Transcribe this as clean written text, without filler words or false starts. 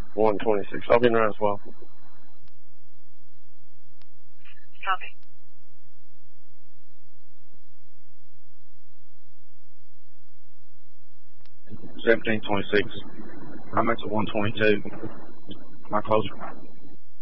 126. I'll be in there as well. Copy. 1726. I'm at the 122. My closer.